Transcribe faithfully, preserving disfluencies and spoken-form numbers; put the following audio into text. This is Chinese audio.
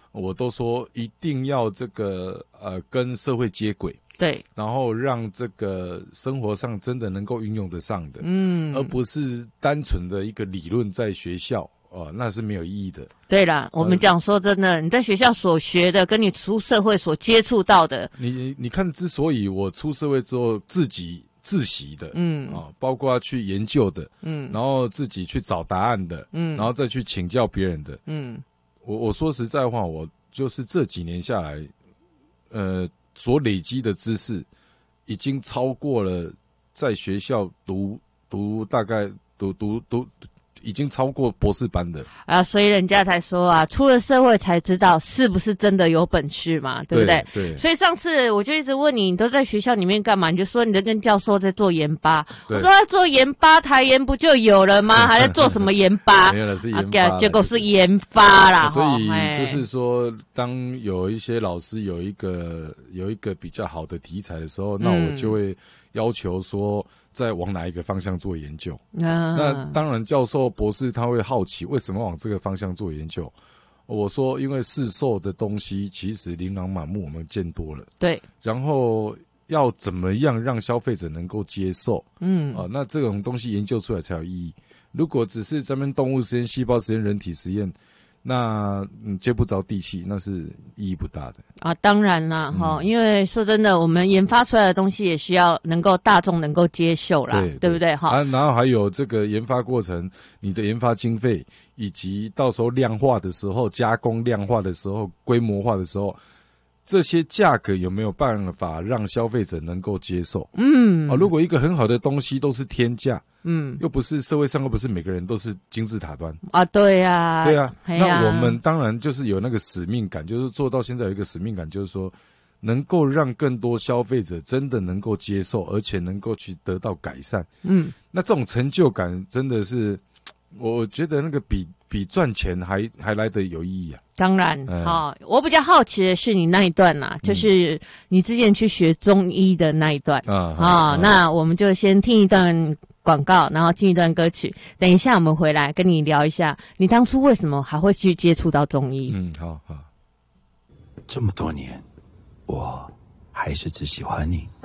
我都说一定要这个呃跟社会接轨。 对， 然后让这个生活上真的能够运用得上的， 嗯， 而不是单纯的一个理论在学校哦，那是没有意义的。 对啦，我们讲说真的，你在学校所学的，跟你出社会所接触到的， 你你看，之所以我出社会之后自己自习的，嗯啊、哦，包括去研究的，嗯，然后自己去找答案的，嗯，然后再去请教别人的，嗯，我我说实在话，我就是这几年下来，呃。所累积的知识，已经超过了在学校读读大概读读读，已经超过博士班的啊，所以人家才说啊，出了社会才知道是不是真的有本事嘛，对不对？ 对。对， 所以上次我就一直问你，你都在学校里面干嘛？你就说你在跟教授在做研发。我说在做研发，台研不就有了吗？还在做什么研发？ 没有了，是研发、 啊，结果是研发啦。 所以就是说，当有一些老师有一个有一个比较好的题材的时候，那我就会要求说，再往哪一个方向做研究。嗯、那当然，教授、博士他会好奇为什么往这个方向做研究。我说，因为市售的东西其实琳琅满目，我们见多了。 对。 然后要怎么样让消费者能够接受？嗯，啊、呃，那这种东西研究出来才有意义。如果只是咱们动物实验、细胞实验、人体实验，那嗯接不着地气，那是意义不大的啊。当然啦，哈、嗯，因为说真的，我们研发出来的东西也需要能够大众能够接受啦，对, 对不对？哈、 啊，然后还有这个研发过程，你的研发经费，以及到时候量化的时候、加工量化的时候、规模化的时候，这些价格有没有办法让消费者能够接受？嗯，啊，如果一个很好的东西都是天价。嗯，又不是社会上又不是每个人都是金字塔端啊，对呀、啊， 对啊。那我们当然就是有那个使命感，就是做到现在有一个使命感，就是说能够让更多消费者真的能够接受，而且能够去得到改善。嗯，那这种成就感真的是，我觉得那个比比赚钱还还来得有意义啊。 当然，哈、嗯哦，我比较好奇的是你那一段呐、啊，就是你之前去学中医的那一段啊、嗯哦嗯。那我们就先听一段广告，然后听一段歌曲。等一下我们回来跟你聊一下，你当初为什么还会去接触到中医？ 嗯，好好。 这么多年，我还是只喜欢你。